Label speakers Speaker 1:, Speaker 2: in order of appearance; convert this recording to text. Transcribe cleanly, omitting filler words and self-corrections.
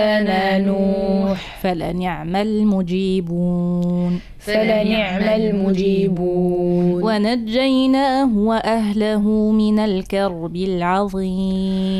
Speaker 1: نوح
Speaker 2: فلنعم المجيبون ونجيناه وأهله من الكرب العظيم